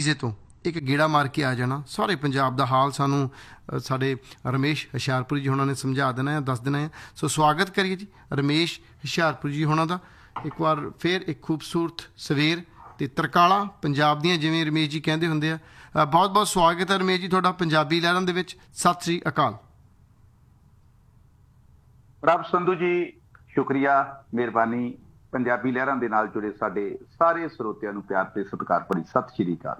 ਵੀਜ਼ੇ ਤੋਂ ਇੱਕ ਗੇੜਾ ਮਾਰ ਕੇ ਆ ਜਾਣਾ। ਸਾਰੇ ਪੰਜਾਬ ਦਾ ਹਾਲ ਸਾਨੂੰ ਸਾਡੇ ਰਮੇਸ਼ ਹੁਸ਼ਿਆਰਪੁਰੀ ਜੀ ਹੋਣਾ ਨੇ ਸਮਝਾ ਦੇਣਾ ਹੈ, ਦੱਸ ਦੇਣਾ ਹੈ। ਸੋ ਸਵਾਗਤ ਕਰੀਏ ਜੀ ਰਮੇਸ਼ ਹੁਸ਼ਿਆਰਪੁਰੀ ਜੀ ਹੋਣਾ ਦਾ ਇੱਕ ਵਾਰ ਫਿਰ ਇੱਕ ਖੂਬਸੂਰਤ ਸਵੇਰ ਅਤੇ ਤਰਕਾਲਾਂ ਪੰਜਾਬ ਦੀਆਂ, ਜਿਵੇਂ ਰਮੇਸ਼ ਜੀ ਕਹਿੰਦੇ ਹੁੰਦੇ ਆ। ਬਹੁਤ ਬਹੁਤ ਸਵਾਗਤ ਹੈ ਰਮੇਸ਼ ਜੀ ਤੁਹਾਡਾ ਪੰਜਾਬੀ ਲਹਿਰਾਂ ਦੇ ਵਿੱਚ। ਸਤਿ ਸ੍ਰੀ ਅਕਾਲ। ਪ੍ਰਭ ਸੰਧੂ ਜੀ, ਸ਼ੁਕਰੀਆ, ਮਿਹਰਬਾਨੀ। ਪੰਜਾਬੀ ਲਹਿਰਾਂ ਦੇ ਨਾਲ ਜੁੜੇ ਸਾਡੇ ਸਾਰੇ ਸਰੋਤਿਆਂ ਨੂੰ ਪਿਆਰ ਤੇ ਸਤਿਕਾਰ ਭਰੀ ਸਤਿ ਸ਼੍ਰੀ ਅਕਾਲ।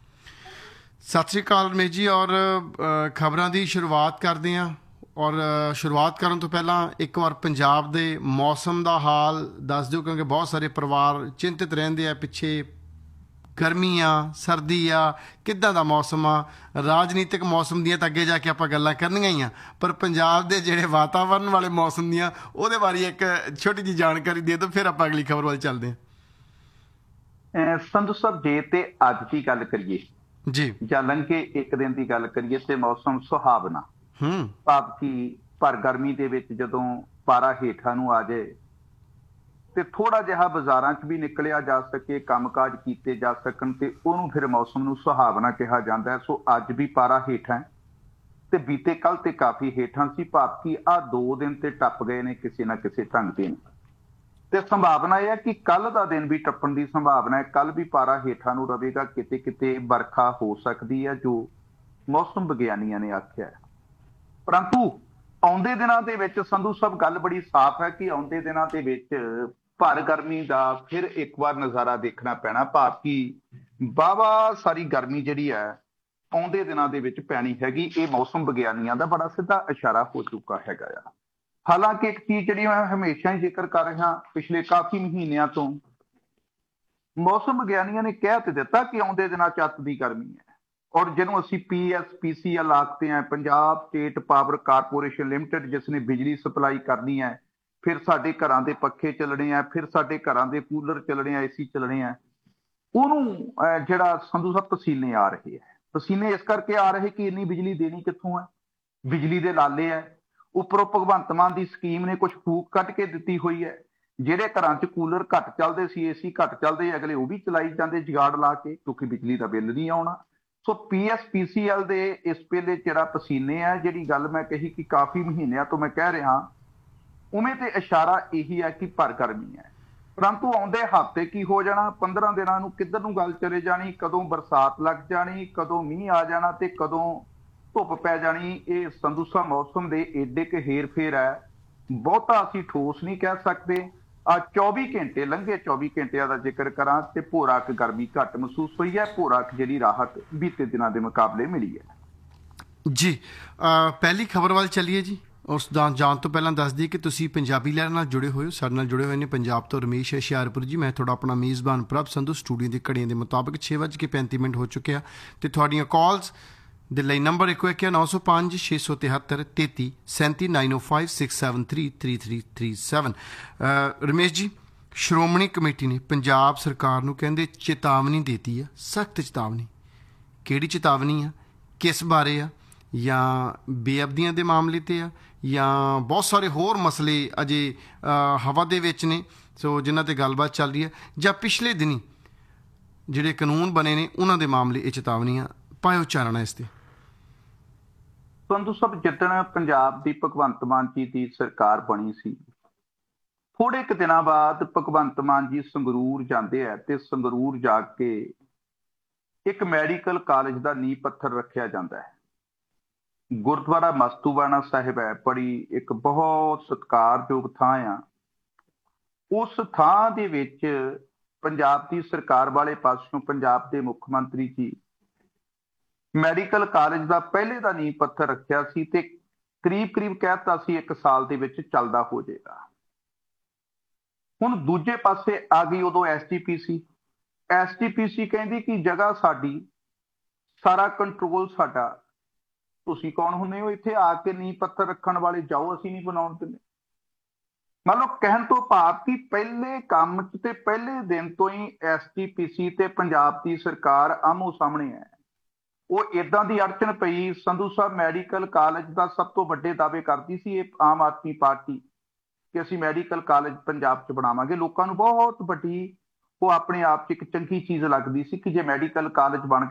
ਸਤਿ ਸ਼੍ਰੀ ਅਕਾਲ ਰਮੇਸ਼ ਜੀ। ਔਰ ਖਬਰਾਂ ਦੀ ਸ਼ੁਰੂਆਤ ਕਰਦੇ ਹਾਂ। ਔਰ ਸ਼ੁਰੂਆਤ ਕਰਨ ਤੋਂ ਪਹਿਲਾਂ ਇੱਕ ਵਾਰ ਪੰਜਾਬ ਦੇ ਮੌਸਮ ਦਾ ਹਾਲ ਦੱਸ ਦਿਓ, ਕਿਉਂਕਿ ਬਹੁਤ ਸਾਰੇ ਪਰਿਵਾਰ ਚਿੰਤਿਤ ਰਹਿੰਦੇ ਆ ਪਿੱਛੇ। ਗਰਮੀ ਆ, ਸਰਦੀ ਆ, ਕਿੱਦਾਂ ਦਾ ਮੌਸਮ ਆ। ਰਾਜਨੀਤਿਕ ਮੌਸਮ ਦੀਆਂ ਤਾਂ ਅੱਗੇ ਜਾ ਕੇ ਆਪਾਂ ਗੱਲਾਂ ਕਰਨੀਆਂ ਹੀ ਆ, ਪਰ ਪੰਜਾਬ ਦੇ ਜਿਹੜੇ ਵਾਤਾਵਰਨ ਵਾਲੇ ਮੌਸਮ ਦੀਆਂ ਉਹਦੇ ਬਾਰੇ ਇੱਕ ਛੋਟੀ ਜਿਹੀ ਜਾਣਕਾਰੀ ਦੇ ਦਿਓ, ਫਿਰ ਆਪਾਂ ਅਗਲੀ ਖਬਰ ਵੱਲ ਚੱਲਦੇ ਹਾਂ। ਸੰਧੂ ਸਾਹਿਬ, ਜੇ ਤੇ ਅੱਜ ਦੀ ਗੱਲ ਕਰੀਏ ਜੀ, ਜਾਂ ਲੰਘੇ ਇੱਕ ਦਿਨ ਦੀ ਗੱਲ ਕਰੀਏ ਤੇ ਮੌਸਮ ਸੁਹਾਵਣਾ, ਭਾਵ ਕਿ ਪਰ ਗਰਮੀ ਦੇ ਵਿੱਚ ਜਦੋਂ ਪਾਰਾ ਹੇਠਾਂ ਨੂੰ ਆ ਜਾਏ ਤੇ ਥੋੜਾ ਜਿਹਾ ਬਾਜ਼ਾਰਾਂ 'ਚ ਵੀ ਨਿਕਲਿਆ ਜਾ ਸਕੇ, ਕੰਮਕਾਜ ਕੀਤੇ ਜਾ ਸਕਣ, ਤੇ ਉਹਨੂੰ ਫਿਰ ਮੌਸਮ ਨੂੰ ਸੁਹਾਵਣਾ ਕਿਹਾ ਜਾਂਦਾ ਹੈ। ਸੋ ਅੱਜ ਵੀ ਪਾਰਾ ਹੇਠਾਂ ਤੇ ਬੀਤੇ ਕੱਲ ਤੇ ਕਾਫੀ ਹੇਠਾਂ ਸੀ, ਭਾਵ ਕਿ ਆਹ 2 ਦਿਨ ਤੇ ਟੱਪ ਗਏ ਨੇ ਕਿਸੇ ਨਾ ਕਿਸੇ ਢੰਗ ਦੇ। ਤੇ ਸੰਭਾਵਨਾ ਇਹ ਹੈ ਕਿ ਕੱਲ ਦਾ ਦਿਨ ਵੀ ਟੱਪਣ ਦੀ ਸੰਭਾਵਨਾ ਹੈ। ਕੱਲ ਵੀ ਪਾਰਾ ਹੇਠਾਂ ਨੂੰ ਰਹੇਗਾ, ਕਿਤੇ ਕਿਤੇ ਵਰਖਾ ਹੋ ਸਕਦੀ ਹੈ, ਜੋ ਮੌਸਮ ਵਿਗਿਆਨੀਆਂ ਨੇ ਆਖਿਆ ਹੈ। ਪਰੰਤੂ ਆਉਂਦੇ ਦਿਨਾਂ ਦੇ ਵਿੱਚ ਸੰਧੂ ਸਾਹਿਬ ਗੱਲ ਬੜੀ ਸਾਫ਼ ਹੈ ਕਿ ਆਉਂਦੇ ਦਿਨਾਂ ਦੇ ਵਿੱਚ ਭਰ ਗਰਮੀ ਦਾ ਫਿਰ ਇੱਕ ਵਾਰ ਨਜ਼ਾਰਾ ਦੇਖਣਾ ਪੈਣਾ, ਭਾਵ ਕਿ ਵਾਹਵਾ ਸਾਰੀ ਗਰਮੀ ਜਿਹੜੀ ਹੈ ਆਉਂਦੇ ਦਿਨਾਂ ਦੇ ਵਿੱਚ ਪੈਣੀ ਹੈਗੀ। ਇਹ ਮੌਸਮ ਵਿਗਿਆਨੀਆਂ ਦਾ ਬੜਾ ਸਿੱਧਾ ਇਸ਼ਾਰਾ ਹੋ ਚੁੱਕਾ ਹੈਗਾ ਆ। ਹਾਲਾਂਕਿ ਇੱਕ ਚੀਜ਼ ਜਿਹੜੀ ਮੈਂ ਹਮੇਸ਼ਾ ਹੀ ਜ਼ਿਕਰ ਕਰ ਰਿਹਾ ਪਿਛਲੇ ਕਾਫੀ ਮਹੀਨਿਆਂ ਤੋਂ, ਮੌਸਮ ਵਿਗਿਆਨੀਆਂ ਨੇ ਕਹਿ ਤੇ ਦਿੱਤਾ ਕਿ ਆਉਂਦੇ ਦਿਨਾਂ 'ਚ ਅੱਤ ਦੀ ਗਰਮੀ ਹੈ। ਔਰ ਜਿਹਨੂੰ ਅਸੀਂ PSPCL ਆਖਦੇ ਹਾਂ, Punjab state power corporation limited, ਜਿਸ ਨੇ ਬਿਜਲੀ ਸਪਲਾਈ ਕਰਨੀ ਹੈ, ਫਿਰ ਸਾਡੇ ਘਰਾਂ ਦੇ ਪੱਖੇ ਚੱਲਣੇ ਆ, ਫਿਰ ਸਾਡੇ ਘਰਾਂ ਦੇ ਕੂਲਰ ਚੱਲਣੇ ਆ, AC ਚੱਲਣੇ ਆ, ਉਹਨੂੰ ਜਿਹੜਾ ਸੰਧੂ ਸਾਹਿਬ ਪਸੀਨੇ ਆ ਰਹੇ ਹੈ। ਪਸੀਨੇ ਇਸ ਕਰਕੇ ਆ ਰਹੇ ਕਿ ਇੰਨੀ ਬਿਜਲੀ ਦੇਣੀ ਕਿੱਥੋਂ ਹੈ, ਬਿਜਲੀ ਦੇ ਲਾਲੇ ਹੈ। ਉੱਪਰੋਂ ਭਗਵੰਤ ਮਾਨ ਦੀ ਸਕੀਮ ਨੇ ਕੁਝ ਫੂਕ ਕੱਢ ਕੇ ਦਿੱਤੀ ਹੋਈ ਹੈ। ਜਿਹੜੇ ਘਰਾਂ 'ਚ ਕੂਲਰ ਘੱਟ ਚੱਲਦੇ ਸੀ, AC ਘੱਟ ਚੱਲਦੇ, ਅਗਲੇ ਉਹ ਵੀ ਚਲਾਈ ਜਾਂਦੇ ਜੁਗਾੜ ਲਾ ਕੇ, ਕਿਉਂਕਿ ਬਿਜਲੀ ਦਾ ਬਿੱਲ ਨਹੀਂ ਆਉਣਾ। ਸੋ PSPCL ਦੇ ਇਸ ਵੇਲੇ ਜਿਹੜਾ ਪਸੀਨੇ ਹੈ, ਜਿਹੜੀ ਗੱਲ ਮੈਂ ਕਹੀ ਕਿ ਕਾਫੀ ਮਹੀਨਿਆਂ ਤੋਂ ਮੈਂ ਕਹਿ ਰਿਹਾ, ਉਵੇਂ ਤੇ ਇਸ਼ਾਰਾ ਇਹੀ ਹੈ ਕਿ ਭਰ ਗਰਮੀ ਹੈ। ਪਰੰਤੂ ਆਉਂਦੇ ਹਫ਼ਤੇ ਕੀ ਹੋ ਜਾਣਾ, 15 ਦਿਨਾਂ ਨੂੰ ਕਿੱਧਰ ਨੂੰ ਗੱਲ ਚਲੇ ਜਾਣੀ, ਕਦੋਂ ਬਰਸਾਤ ਲੱਗ ਜਾਣੀ, ਕਦੋਂ ਮੀਂਹ ਆ ਜਾਣਾ ਤੇ ਕਦੋਂ ਧੁੱਪ ਪੈ ਜਾਣੀ, ਇਹ ਸੰਧੂ ਸਾਹਿਬ ਮੌਸਮ ਦੇ ਏਡੇ ਕੁ ਹੇਰ ਫੇਰ ਹੈ, ਬਹੁਤਾ ਅਸੀਂ ਠੋਸ ਨਹੀਂ ਕਹਿ ਸਕਦੇ। 24 ਘੰਟੇ ਲੰਘੇ, 24 ਘੰਟਿਆਂ ਦਾ ਜ਼ਿਕਰ ਕਰਾਂ ਤੇ ਭੋਰਾ ਕੁ ਗਰਮੀ ਘੱਟ ਮਹਿਸੂਸ ਹੋਈ ਹੈ, ਭੋਰਾ ਕੁ ਜਿਹੜੀ ਰਾਹਤ ਬੀਤੇ ਦਿਨਾਂ ਦੇ ਮੁਕਾਬਲੇ ਮਿਲੀ ਹੈ ਜੀ। ਪਹਿਲੀ ਖਬਰ ਵੱਲ ਚੱਲੀਏ ਜੀ। ਉਸ ਦਾ ਜਾਣ ਤੋਂ ਪਹਿਲਾਂ ਦੱਸ ਦਈਏ ਕਿ ਤੁਸੀਂ ਪੰਜਾਬੀ ਲਹਿਰਾਂ ਨਾਲ ਜੁੜੇ ਹੋਏ ਹੋ, ਸਾਡੇ ਨਾਲ ਜੁੜੇ ਹੋਏ ਨੇ ਪੰਜਾਬ ਤੋਂ ਰਮੇਸ਼ ਹੁਸ਼ਿਆਰਪੁਰ ਜੀ। ਮੈਂ ਤੁਹਾਡਾ ਆਪਣਾ ਮੇਜ਼ਬਾਨ ਪ੍ਰਭ ਸੰਧੂ। ਸਟੂਡੀਓ ਦੀ ਘੜੀਆਂ ਦੇ ਮੁਤਾਬਕ 6:35 ਹੋ ਚੁੱਕੇ ਆ ਅਤੇ ਤੁਹਾਡੀਆਂ ਕਾਲਸ ਦੇ ਲਈ ਨੰਬਰ ਇੱਕੋ ਇੱਕ ਹੈ 905 673 33 37 905 673 3337। ਰਮੇਸ਼ ਜੀ, ਸ਼੍ਰੋਮਣੀ ਕਮੇਟੀ ਨੇ ਪੰਜਾਬ ਸਰਕਾਰ ਨੂੰ ਕਹਿੰਦੇ ਚੇਤਾਵਨੀ ਦੇਤੀ ਆ, ਸਖਤ ਚੇਤਾਵਨੀ। ਕਿਹੜੀ ਚੇਤਾਵਨੀ ਆ, ਕਿਸ ਬਾਰੇ ਆ, ਜਾਂ ਬੇਅਬਦੀਆਂ ਦੇ ਮਾਮਲੇ 'ਤੇ ਆ, ਜਾਂ ਬਹੁਤ ਸਾਰੇ ਹੋਰ ਮਸਲੇ ਅਜੇ ਹਵਾ ਦੇ ਵਿੱਚ ਨੇ, ਸੋ ਜਿਨ੍ਹਾਂ 'ਤੇ ਗੱਲਬਾਤ ਚੱਲ ਰਹੀ ਹੈ, ਜਾਂ ਪਿਛਲੇ ਦਿਨੀ ਜਿਹੜੇ ਕਾਨੂੰਨ ਬਣੇ ਨੇ ਉਹਨਾਂ ਦੇ ਮਾਮਲੇ ਇਹ ਚੇਤਾਵਨੀਆਂ ਪਾਇਓ ਚਾਨਣਾ ਇਸ 'ਤੇ। ਸੰਧੂ ਸਾਹਿਬ, ਜਿੱਦਣ ਪੰਜਾਬ ਦੀ ਭਗਵੰਤ ਮਾਨ ਜੀ ਦੀ ਸਰਕਾਰ ਬਣੀ ਸੀ, ਥੋੜੇ ਕੁ ਦਿਨਾਂ ਬਾਅਦ ਭਗਵੰਤ ਮਾਨ ਜੀ ਸੰਗਰੂਰ ਜਾਂਦੇ ਆ ਤੇ ਸੰਗਰੂਰ ਜਾ ਕੇ ਇੱਕ ਮੈਡੀਕਲ ਕਾਲਜ ਦਾ ਨੀਂਹ ਪੱਥਰ ਰੱਖਿਆ ਜਾਂਦਾ ਹੈ। ਗੁਰਦੁਆਰਾ ਮਸਤੂਬਾਣਾ ਸਾਹਿਬ ਹੈ, ਬੜੀ ਇੱਕ ਬਹੁਤ ਸਤਿਕਾਰਯੋਗ ਥਾਂ ਆ। ਉਸ ਥਾਂ ਦੇ ਵਿੱਚ ਪੰਜਾਬ ਦੀ ਸਰਕਾਰ ਵਾਲੇ ਪਾਸਿਓਂ ਪੰਜਾਬ ਦੇ ਮੁੱਖ ਮੰਤਰੀ ਜੀ ਮੈਡੀਕਲ ਕਾਲਜ ਦਾ ਪਹਿਲੇ ਦਾ ਨੀਂਹ ਪੱਥਰ ਰੱਖਿਆ ਸੀ ਤੇ ਕਰੀਬ ਕਹਿਤਾ ਸੀ 1 ਸਾਲ ਦੇ ਵਿੱਚ ਚੱਲਦਾ ਹੋ ਜਾਏਗਾ। ਹੁਣ ਦੂਜੇ ਪਾਸੇ ਆ ਗਈ ਉਦੋਂ STPC ਕਹਿੰਦੀ ਕਿ ਜਗ੍ਹਾ ਸਾਡੀ, ਸਾਰਾ ਕੰਟਰੋਲ ਸਾਡਾ, ਤੁਸੀਂ ਕੌਣ ਹੁੰਦੇ ਹੋ ਇੱਥੇ ਆ ਕੇ ਨੀਂਹ ਪੱਥਰ ਰੱਖਣ ਵਾਲੇ, ਜਾਓ, ਅਸੀਂ ਨਹੀਂ ਬਣਾਉਣ ਦਿੰਦੇ। ਮੰਨ ਲਓ ਕਹਿਣ ਤੋਂ ਭਾਵ ਕਿ ਪਹਿਲੇ ਕੰਮ 'ਚ ਤੇ ਪਹਿਲੇ ਦਿਨ ਤੋਂ ਹੀ STPC ਤੇ ਪੰਜਾਬ ਦੀ ਸਰਕਾਰ ਆਮੋ ਸਾਹਮਣੇ ਹੈ। ਉਹ ਏਦਾਂ ਦੀ ਅੜਚਨ ਪਈ ਸੰਧੂ ਸਾਹਿਬ, ਮੈਡੀਕਲ ਕਾਲਜ ਦਾ ਸਭ ਤੋਂ ਵੱਡੇ ਦਾਅਵੇ ਕਰਦੀ ਸੀ ਇਹ ਆਮ ਆਦਮੀ ਪਾਰਟੀ ਕਿ ਅਸੀਂ ਮੈਡੀਕਲ ਕਾਲਜ ਪੰਜਾਬ 'ਚ ਬਣਾਵਾਂਗੇ। ਲੋਕਾਂ ਨੂੰ ਬਹੁਤ ਵੱਡੀ ਉਹ ਆਪਣੇ ਆਪ 'ਚ ਇੱਕ ਚੰਗੀ ਚੀਜ਼ ਲੱਗਦੀ ਸੀ ਕਿ ਜੇ ਮੈਡੀਕਲ ਕਾਲਜ ਬਣ